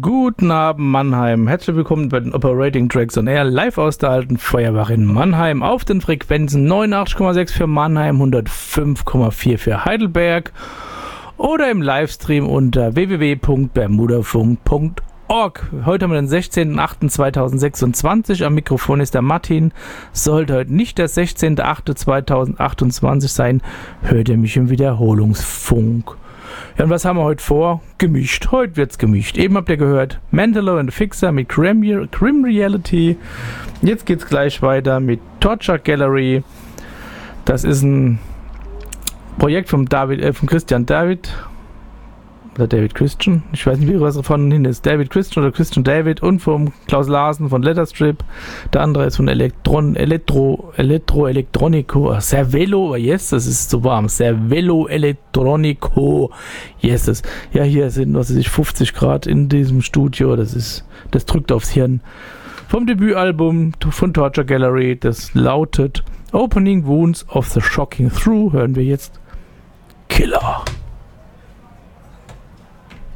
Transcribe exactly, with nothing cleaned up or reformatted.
Guten Abend Mannheim, herzlich willkommen bei den Operating Tracks on Air, live aus der alten Feuerwache in Mannheim auf den Frequenzen neunundachtzig Komma sechs für Mannheim, hundertfünf Komma vier für Heidelberg oder im Livestream unter w w w punkt bermudafunk punkt org. Heute haben wir den sechzehnten achten zweitausendsechsundzwanzig, am Mikrofon ist der Martin. Sollte heute nicht der sechzehnten achten zweitausendachtundzwanzig sein, hört ihr mich im Wiederholungsfunk. Ja, und was haben wir heute vor? Gemischt. Heute wird's gemischt. Eben habt ihr gehört Mandalo and Fixer mit Crim Reality. Jetzt geht's gleich weiter mit Torture Gallery. Das ist ein Projekt vom David, äh, von Christian David. Oder David Christian. Ich weiß nicht, wie was davon hin ist. David Christian oder Christian David und vom Klaus Larsen von Letterstrip. Der andere ist von Elektron, Elektro, Elektro, Elektronico. Cervelo, yes, das ist so warm. Cervelo Electronico. Yes, das. Ja, hier sind, was weiß ich, fünfzig Grad in diesem Studio. Das ist, das drückt aufs Hirn. Vom Debütalbum von Torture Gallery. Das lautet Opening Wounds of the Shocking Through. Hören wir jetzt Killer.